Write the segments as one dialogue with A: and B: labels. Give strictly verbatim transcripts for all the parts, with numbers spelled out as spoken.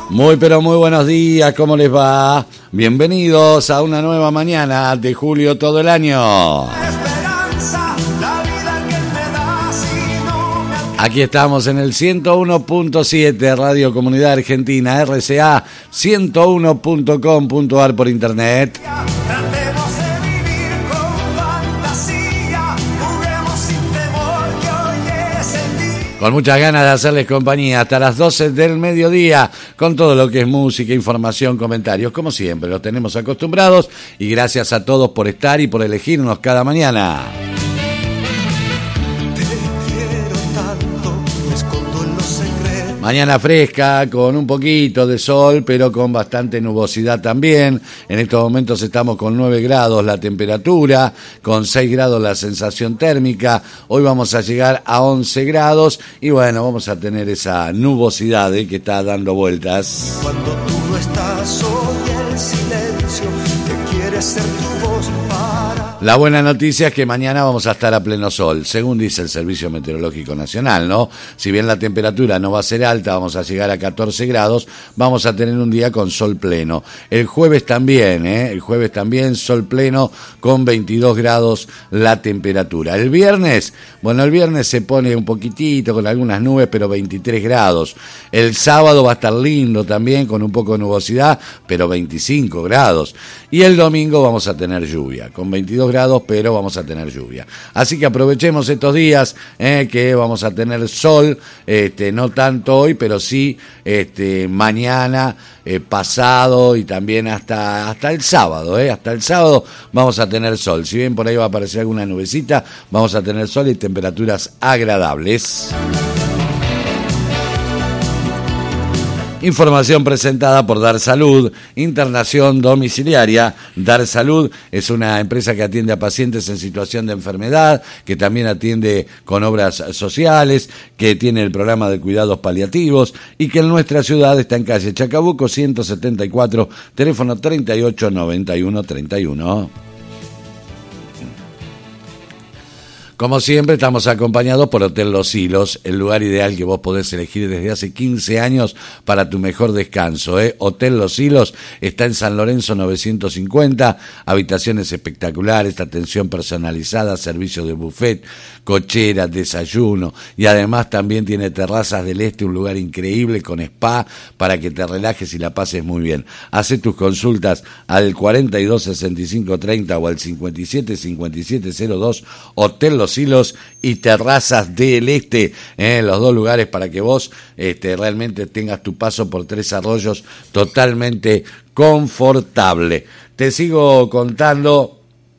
A: Muy pero muy buenos días, ¿cómo les va? Bienvenidos a una nueva mañana de julio todo el año. Aquí estamos en el ciento uno punto siete Radio Comunidad Argentina, R C A ciento uno punto com punto a r por internet. Con muchas ganas de hacerles compañía hasta las doce del mediodía con todo lo que es música, información, comentarios. Como siempre, los tenemos acostumbrados y gracias a todos por estar y por elegirnos cada mañana. Mañana fresca, con un poquito de sol, pero con bastante nubosidad también. En estos momentos estamos con nueve grados la temperatura, con seis grados la sensación térmica. Hoy vamos a llegar a once grados y bueno, vamos a tener esa nubosidad ¿eh? que está dando vueltas. Cuando tú no estás, oye el silencio, que quiere ser tu voz para... La buena noticia es que mañana vamos a estar a pleno sol, según dice el Servicio Meteorológico Nacional, ¿no? Si bien la temperatura no va a ser alta, vamos a llegar a catorce grados, vamos a tener un día con sol pleno. El jueves también, ¿eh? El jueves también sol pleno con veintidós grados la temperatura. El viernes, bueno, el viernes se pone un poquitito con algunas nubes, pero veintitrés grados. El sábado va a estar lindo también, con un poco de nubosidad, pero veinticinco grados. Y el domingo vamos a tener lluvia, con veintidós grados, pero vamos a tener lluvia. Así que aprovechemos estos días eh, que vamos a tener sol, este, no tanto hoy, pero sí este, mañana, eh, pasado y también hasta, hasta el sábado. Eh, hasta el sábado vamos a tener sol. Si bien por ahí va a aparecer alguna nubecita, vamos a tener sol y temperaturas agradables. Información presentada por Dar Salud, internación domiciliaria. Dar Salud es una empresa que atiende a pacientes en situación de enfermedad, que también atiende con obras sociales, que tiene el programa de cuidados paliativos y que en nuestra ciudad está en calle Chacabuco ciento setenta y cuatro, teléfono treinta y ocho noventa y uno treinta y uno. Como siempre, estamos acompañados por Hotel Los Hilos, el lugar ideal que vos podés elegir desde hace quince años para tu mejor descanso. ¿eh? Hotel Los Hilos está en San Lorenzo novecientos cincuenta, habitaciones espectaculares, atención personalizada, servicio de buffet, cochera, desayuno y además también tiene Terrazas del Este, un lugar increíble con spa para que te relajes y la pases muy bien. Hacé tus consultas al cuarenta y dos sesenta y cinco treinta o al cincuenta y siete cincuenta y siete cero dos, Hotel Los Hilos y Terrazas del Este, eh, los dos lugares para que vos este, realmente tengas tu paso por Tres Arroyos totalmente confortable. Te sigo contando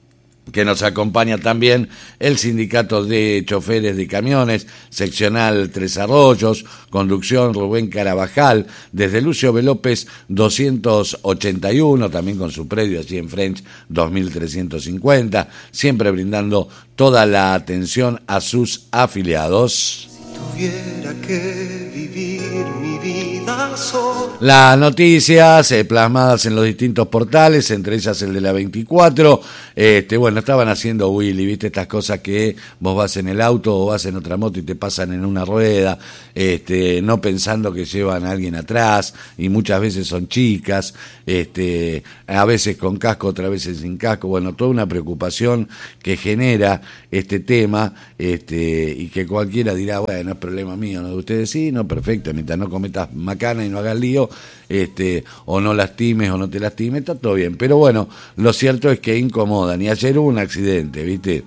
A: que nos acompaña también el Sindicato de Choferes de Camiones, seccional Tres Arroyos, conducción Rubén Carabajal, desde Lucio B. López doscientos ochenta y uno, también con su predio allí en French dos mil trescientos cincuenta, siempre brindando toda la atención a sus afiliados. Si tuviera que vivir mi vida sola. Las noticias eh, plasmadas en los distintos portales, entre ellas el de la veinticuatro, este, bueno, estaban haciendo Willy, viste estas cosas que vos vas en el auto o vas en otra moto y te pasan en una rueda, este, no pensando que llevan a alguien atrás, y muchas veces son chicas, este, a veces con casco, otras veces sin casco, bueno, toda una preocupación que genera este tema, este, y que cualquiera dirá, bueno, no es problema mío, ¿no? De ustedes sí, no, perfecto, mientras no cometas macana y no hagas lío, este, o no lastimes o no te lastimes, está todo bien, pero bueno, lo cierto es que incomodan, y ayer hubo un accidente, ¿viste?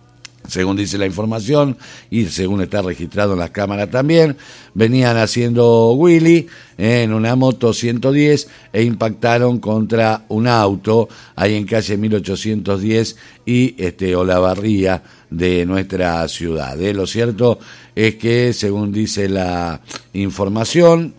A: Según dice la información y según está registrado en las cámaras también, venían haciendo Willy en una moto ciento diez e impactaron contra un auto ahí en calle mil ochocientos diez y este Olavarría de nuestra ciudad. ¿eh? Lo cierto es que, según dice la información,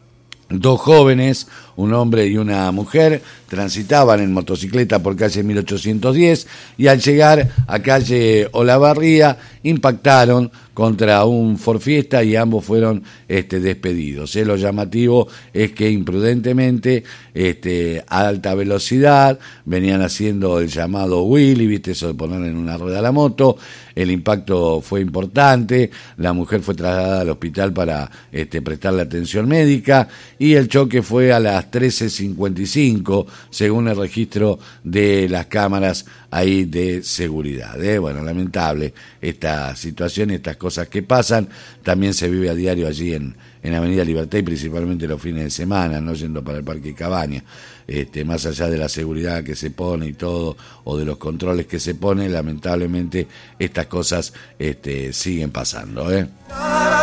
A: dos jóvenes, un hombre y una mujer, transitaban en motocicleta por calle mil ochocientos diez y al llegar a calle Olavarría impactaron contra un Ford Fiesta y ambos fueron este, despedidos. ¿eh? Lo llamativo es que imprudentemente, este, a alta velocidad, venían haciendo el llamado Willy, viste eso de poner en una rueda la moto, el impacto fue importante, la mujer fue trasladada al hospital para este, prestarle atención médica y el choque fue a las trece cincuenta y cinco, según el registro de las cámaras ahí de seguridad. ¿eh? Bueno, lamentable esta situación, estas cosas que pasan, también se vive a diario allí en, en Avenida Libertad y principalmente los fines de semana, no yendo para el Parque Cabaña. Este, más allá de la seguridad que se pone y todo, o de los controles que se pone, lamentablemente estas cosas este, siguen pasando, ¿eh?